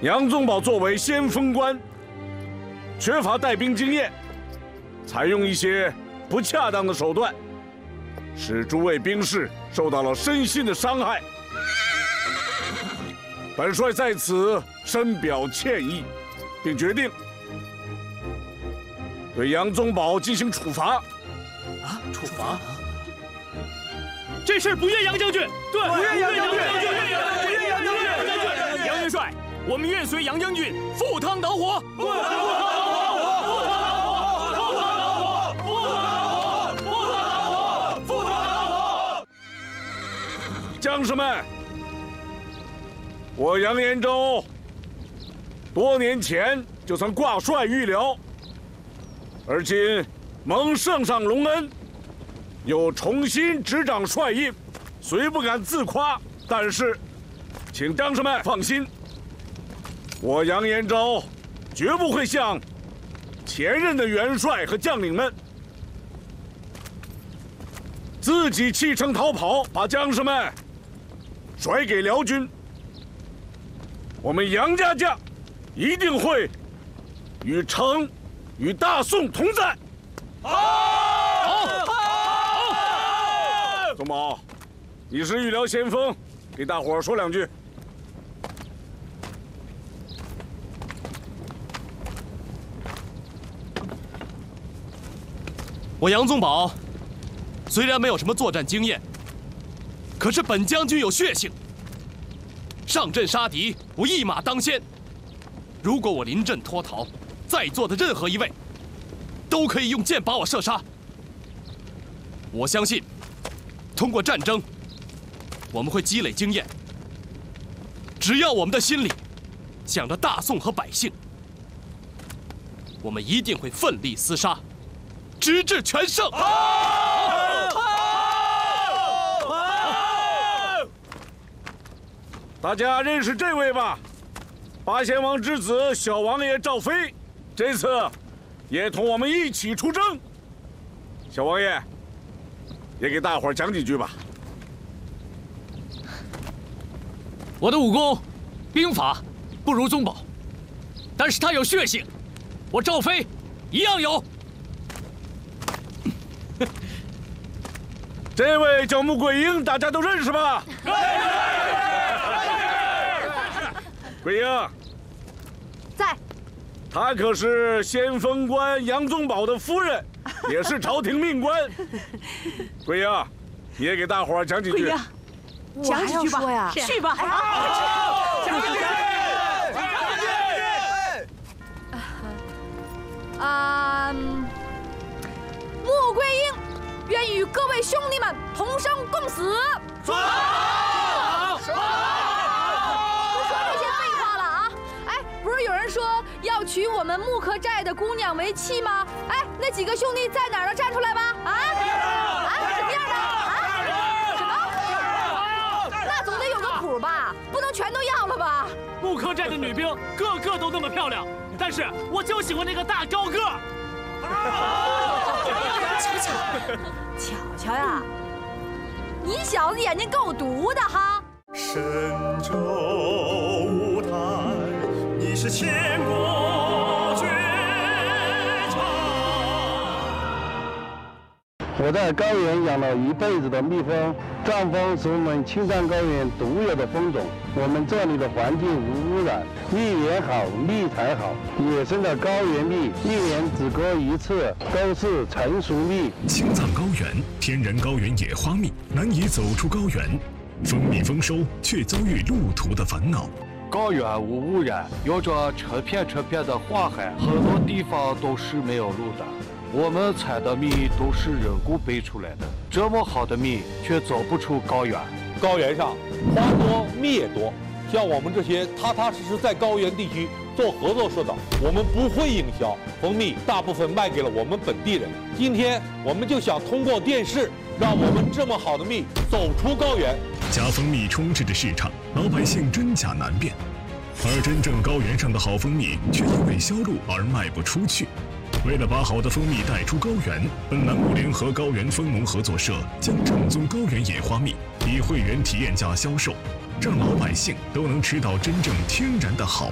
杨宗保作为先锋官，缺乏带兵经验，采用一些不恰当的手段，使诸位兵士受到了身心的伤害。本帅在此深表歉意，并决定对杨宗保进行处罚。 啊，处罚？ 这事儿不怨杨将军，对， 不怨杨将军， 不怨杨将军。杨元帅，我们愿随杨将军赴汤蹈火。 将士们，我杨延昭多年前就曾挂帅御辽，而今蒙圣上隆恩，又重新执掌帅印，虽不敢自夸，但是，请将士们放心，我杨延昭绝不会像前任的元帅和将领们自己弃城逃跑，把将士们甩给辽军。我们杨家将一定会与城、与大宋同在。好！宗保，你是御辽先锋，给大伙儿说两句。 我杨宗保虽然没有什么作战经验，可是本将军有血性，上阵杀敌，我一马当先。如果我临阵脱逃，在座的任何一位都可以用箭把我射杀。我相信，通过战争，我们会积累经验。只要我们的心里想着大宋和百姓，我们一定会奋力厮杀，直至全胜。 大家认识这位吧？八贤王之子小王爷赵飞，这次也同我们一起出征。小王爷，也给大伙儿讲几句吧。 我的武功、兵法不如宗保，但是他有血性，我赵飞一样有。 这位叫穆桂英，大家都认识吧？桂英， 在。 她可是先锋官杨宗保的夫人，也是朝廷命官。桂英，你也给大伙儿讲几句。 讲几句吧呀？去吧！ 讲几句！ 穆桂英愿与各位兄弟们同生共死。 说。 有人说要娶我们木刻寨的姑娘为妻吗？哎，那几个兄弟在哪儿呢？站出来吧！什么样的？什么？那总得有个谱吧，不能全都要了吧？ 木刻寨的女兵个个都那么漂亮，但是我就喜欢那个大高个。 巧巧呀，你小子眼睛够毒的哈！ 神州舞台。你是千古绝唱。 我在高原养了一辈子的蜜蜂，藏蜂是我们青藏高原独有的蜂种。我们这里的环境无污染，蜜源好，蜜才好。野生的高原蜜一年只割一次，都是成熟蜜。 青藏高原天然高原野花蜜难以走出高原，蜂蜜丰收却遭遇路途的烦恼。 高原无污染，有着成片的花海，很多地方都是没有路的。我们采的蜜都是人工培出来的，这么好的蜜却走不出高原。 高原上花多蜜也多，像我们这些踏踏实实在高原地区做合作社的，我们不会营销，蜂蜜大部分卖给了我们本地人。今天我们就想通过电视，让我们这么好的蜜走出高原。 假蜂蜜充斥着市场，老百姓真假难辨，而真正高原上的好蜂蜜却因为销路而卖不出去。为了把好的蜂蜜带出高原，本栏目联合高原蜂农合作社将正宗高原野花蜜以会员体验价销售，让老百姓都能吃到真正天然的好